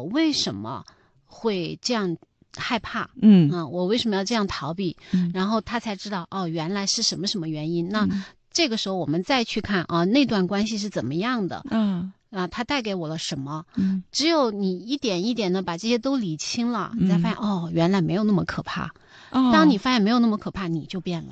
为什么会这样害怕，我为什么要这样逃避，然后他才知道原来是什么什么原因。那这个时候我们再去看那段关系是怎么样的，他带给我了什么，只有你一点一点的把这些都理清了，你才发现原来没有那么可怕。当你发现没有那么可怕，你就变了。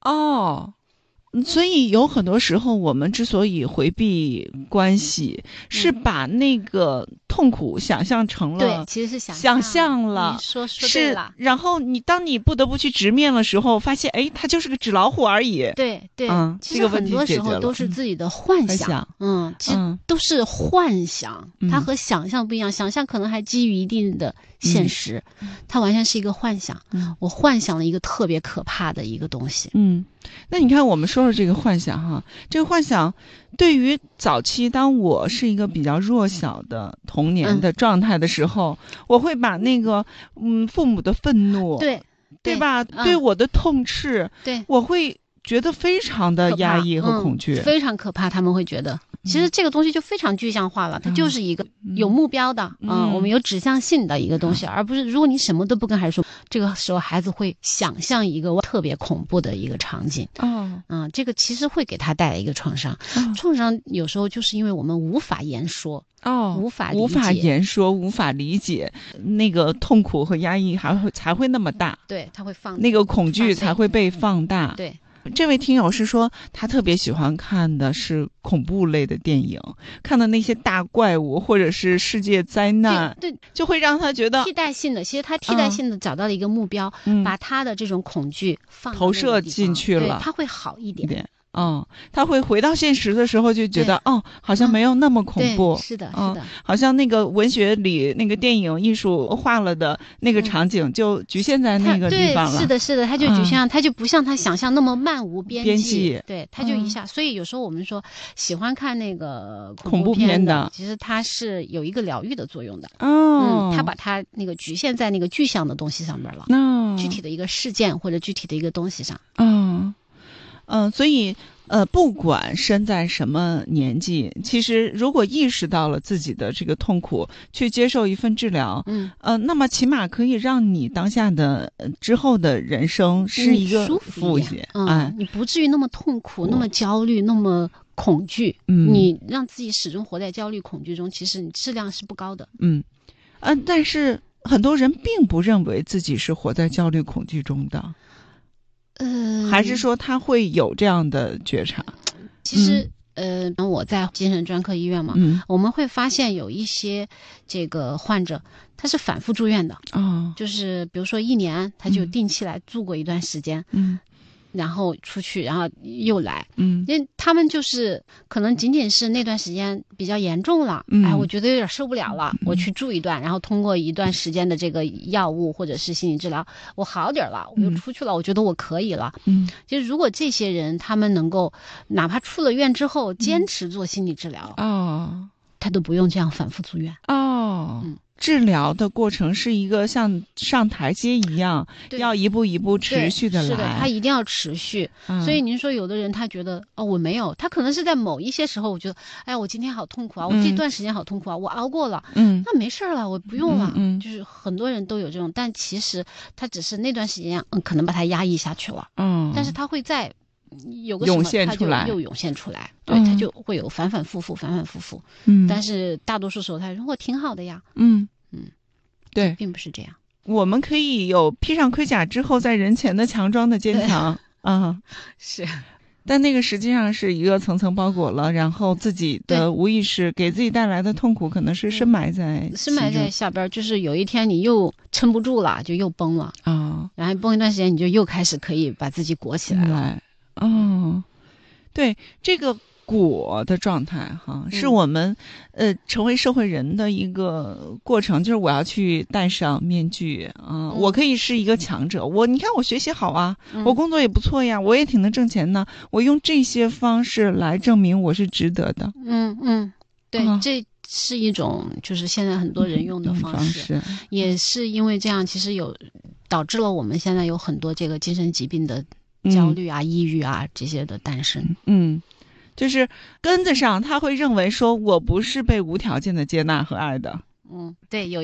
所以有很多时候我们之所以回避关系，是把那个痛苦想象成了， 对，其实是想象了， 说对了。 然后当你不得不去直面的时候，发现它就是个纸老虎而已。 对， 其实很多时候都是自己的幻想，其实都是幻想，它和想象不一样。想象可能还基于一定的现实，它完全是一个幻想。我幻想了一个特别可怕的一个东西。 那你看我们说这个幻想哈，这个幻想对于早期当我是一个比较弱小的童年的状态的时候，我会把那个父母的愤怒，对吧，对我的痛斥，我会觉得非常的压抑和恐惧， 非常可怕。他们会觉得其实这个东西就非常具象化了，它就是一个有目标的我们有指向性的一个东西，而不是如果你什么都不跟孩子说，这个时候孩子会想象一个特别恐怖的一个场景。这个其实会给他带来一个创伤。创伤有时候就是因为我们无法言说，无法言说，无法理解，那个痛苦和压抑才会那么大。 对，它会放那个恐惧才会被放大。 对。 这位听友是说他特别喜欢看的是恐怖类的电影，看的那些大怪物或者是世界灾难，对，就会让他觉得替代性的，其实他替代性的找到了一个目标，把他的这种恐惧投射进去了， 他会好一点。 他会回到现实的时候就觉得好像没有那么恐怖。 是的， 好像那个文学里那个电影艺术化了的那个场景就局限在那个地方了。 是的，他就局限，他就不像他想象那么漫无边际。对，他就一下。所以有时候我们说喜欢看那个恐怖片的， 其实它是有一个疗愈的作用的。他把它那个局限在那个具象的东西上面了，具体的一个事件或者具体的一个东西上。 所以不管身在什么年纪，其实如果意识到了自己的这个痛苦，去接受一份治疗，那么起码可以让你当下的之后的人生是一个舒服一些。 你不至于那么痛苦，那么焦虑，那么恐惧。你让自己始终活在焦虑恐惧中，其实你质量是不高的。 但是很多人并不认为自己是活在焦虑恐惧中的。还是说他会有这样的觉察？ 其实我在精神专科医院嘛，我们会发现有一些这个患者他是反复住院的，就是比如说1年他就定期来住过一段时间，然后出去，然后又来，因为他们就是可能仅仅是那段时间比较严重了，我觉得有点受不了了，我去住一段，然后通过一段时间的这个药物或者是心理治疗，我好点了，我就出去了，我觉得我可以了。其实如果这些人他们能够哪怕出了院之后坚持做心理治疗，他都不用这样反复住院。 治疗的过程是一个像上台阶一样，要一步一步持续的来。 是的，他一定要持续。所以您说有的人他觉得我没有，他可能是在某一些时候我觉得我今天好痛苦啊，我这段时间好痛苦啊，我熬过了，那没事了，我不用了。就是很多人都有这种，但其实他只是那段时间可能把他压抑下去了，但是他会在有个什么他就又涌现出来，对，他就会有反反复复。但是大多数时候他说我挺好的呀。对，并不是这样。 我们可以有披上盔甲之后在人前的强装的坚强。 是， 但那个实际上是一个层层包裹了，然后自己的无意识给自己带来的痛苦可能是深埋在下边，就是有一天你又撑不住了，就又崩了然后崩一段时间你就又开始可以把自己裹起来了。 对，这个裹的状态是我们成为社会人的一个过程，就是我要去戴上面具我可以是一个强者，你看我学习好啊，我工作也不错呀，我也挺能挣钱呢，我用这些方式来证明我是值得的。 对，这是一种就是现在很多人用的方式，也是因为这样其实导致了我们现在有很多这个精神疾病的焦虑啊、抑郁啊这些的诞生。 就是根子上他会认为说我不是被无条件的接纳和爱的。 对，有